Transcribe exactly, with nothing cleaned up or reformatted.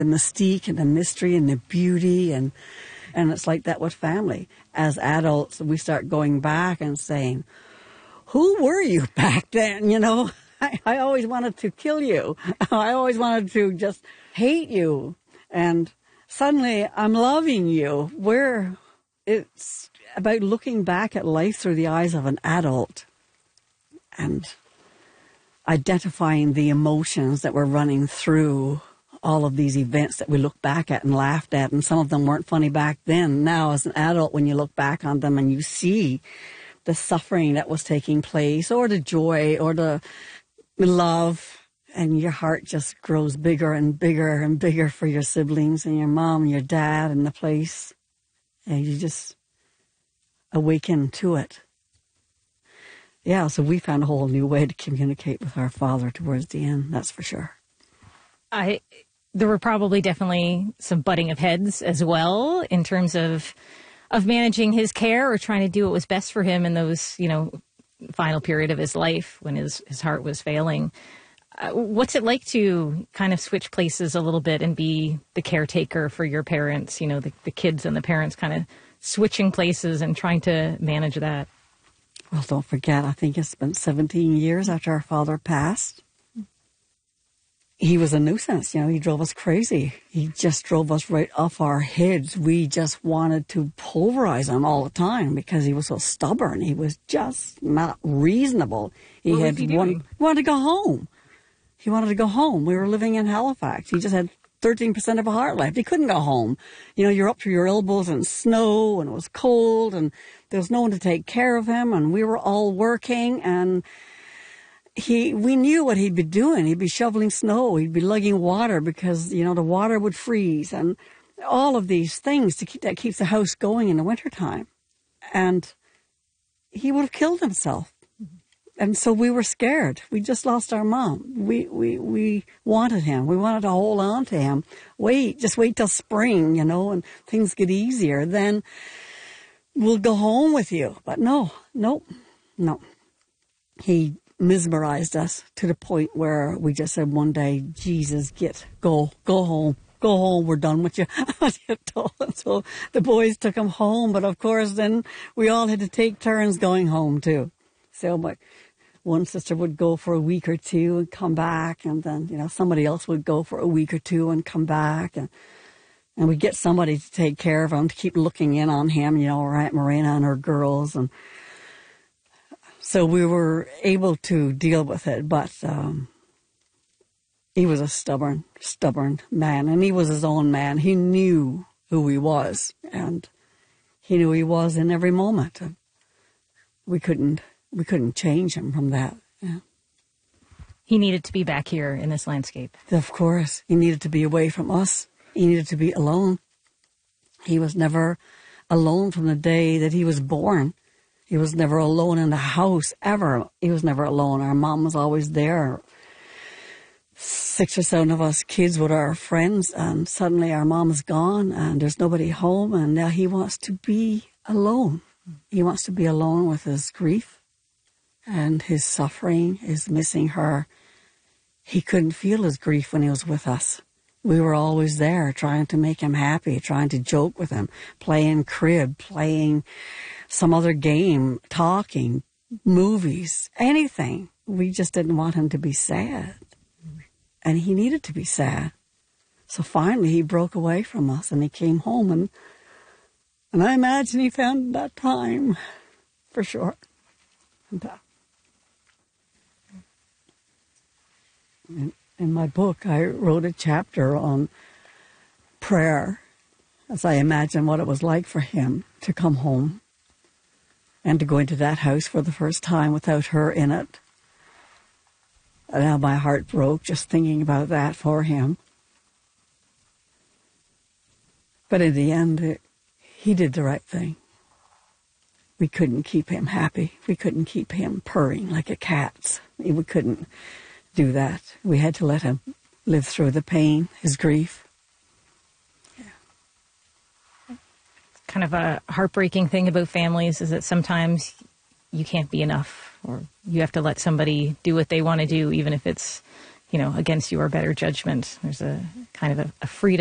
the mystique and the mystery and the beauty. And, and it's like that with family. As adults, we start going back and saying, who were you back then? You know, I, I always wanted to kill you. I always wanted to just hate you. And suddenly I'm loving you. Where it's about looking back at life through the eyes of an adult and identifying the emotions that were running through all of these events that we look back at and laughed at, and some of them weren't funny back then. Now, as an adult, when you look back on them and you see the suffering that was taking place, or the joy, or the love, and your heart just grows bigger and bigger and bigger for your siblings and your mom and your dad and the place, and you just awaken to it. Yeah, so we found a whole new way to communicate with our father towards the end, that's for sure. I, there were probably definitely some butting of heads as well in terms of of managing his care or trying to do what was best for him in those, you know, final period of his life when his, his heart was failing. Uh, what's it like to kind of switch places a little bit and be the caretaker for your parents, you know, the, the kids and the parents kind of switching places and trying to manage that? Well, don't forget, I think it's been seventeen years after our father passed. He was a nuisance, you know, he drove us crazy. He just drove us right off our heads. We just wanted to pulverize him all the time because he was so stubborn. He was just not reasonable. He what had was he doing? One, wanted to go home. He wanted to go home. We were living in Halifax. He just had thirteen percent of a heart left. He couldn't go home. You know, you're up to your elbows in snow and it was cold and there was no one to take care of him and we were all working and he, we knew what he'd be doing. He'd be shoveling snow. He'd be lugging water because, you know, the water would freeze and all of these things to keep, that keeps the house going in the wintertime. And he would have killed himself. And so we were scared. We just lost our mom. We, we, we wanted him. We wanted to hold on to him. Wait, just wait till spring, you know, and things get easier. Then we'll go home with you. But no, nope, no. He mesmerized us to the point where we just said one day, Jesus, get, go, go home. Go home, we're done with you. So the boys took him home. But of course, then we all had to take turns going home too. So my one sister would go for a week or two and come back, and then, you know, somebody else would go for a week or two and come back, and and we'd get somebody to take care of him, to keep looking in on him, you know, Aunt Morena and her girls, and so we were able to deal with it, but um, he was a stubborn, stubborn man, and he was his own man. He knew who he was, and he knew he was in every moment, and we couldn't We couldn't change him from that. Yeah. He needed to be back here in this landscape. Of course. He needed to be away from us. He needed to be alone. He was never alone from the day that he was born. He was never alone in the house, ever. He was never alone. Our mom was always there. Six or seven of us kids with our friends, and suddenly our mom is gone, and there's nobody home, and now he wants to be alone. He wants to be alone with his grief. And his suffering is missing her. He couldn't feel his grief when he was with us. We were always there trying to make him happy, trying to joke with him, playing crib, playing some other game, talking, movies, anything. We just didn't want him to be sad. And he needed to be sad. So finally he broke away from us and he came home, and and I imagine he found that time for sure. And, uh, In, in my book, I wrote a chapter on prayer, as I imagine what it was like for him to come home and to go into that house for the first time without her in it. And now my heart broke just thinking about that for him. But in the end, it, he did the right thing. We couldn't keep him happy. We couldn't keep him purring like a cat. We couldn't do that. We had to let him live through the pain, his grief. Yeah. Kind of a heartbreaking thing about families is that sometimes you can't be enough, or you have to let somebody do what they want to do, even if it's, you know, against your better judgment. There's a kind of a, a freedom